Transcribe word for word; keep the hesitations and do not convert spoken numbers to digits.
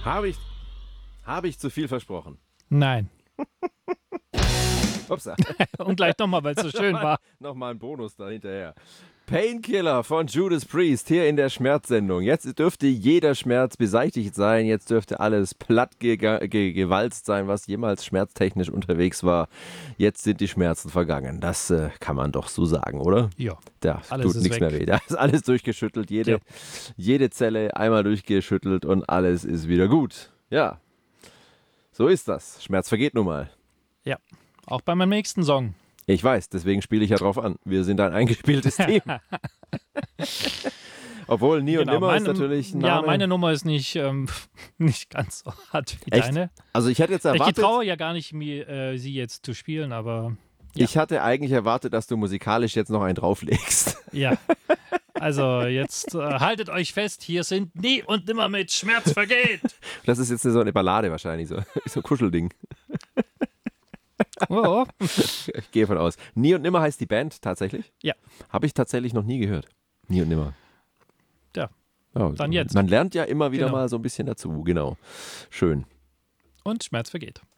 Habe ich, habe ich zu viel versprochen? Nein. Upsa. Und gleich nochmal, weil es so schön war. Nochmal ein Bonus da hinterher. Painkiller von Judas Priest hier in der Schmerzsendung. Jetzt dürfte jeder Schmerz beseitigt sein. Jetzt dürfte alles platt ge- ge- gewalzt sein, was jemals schmerztechnisch unterwegs war. Jetzt sind die Schmerzen vergangen. Das äh, kann man doch so sagen, oder? Ja. Da Alles tut ist nichts weg. mehr weh. Da ist alles durchgeschüttelt. Jede, Ja. jede Zelle einmal durchgeschüttelt und alles ist wieder gut. Ja. So ist das. Schmerz vergeht nun mal. Ja. Auch bei meinem nächsten Song. Ich weiß, deswegen spiele ich ja drauf an. Wir sind ein eingespieltes Team. Obwohl Nie und Genau, Nimmer meine, ist natürlich ein Ja, Name. meine Nummer ist nicht, ähm, nicht ganz so hart wie Echt? deine. Also ich hätte jetzt Ich erwartet, getraue ja gar nicht, mir, äh, sie jetzt zu spielen, aber ja. ich hatte eigentlich erwartet, dass du musikalisch jetzt noch einen drauflegst. ja. Also jetzt äh, haltet euch fest, hier sind Nie und Nimmer mit Schmerz vergeht. Das ist jetzt so eine Ballade wahrscheinlich, so, so ein Kuschelding. Oh. Ich gehe von aus. Nie und Nimmer heißt die Band tatsächlich? Ja. Habe ich tatsächlich noch nie gehört. Nie und Nimmer. Ja, Ja, dann jetzt. Man lernt ja immer wieder Genau. mal so ein bisschen dazu, genau. Schön. Und Schmerz vergeht.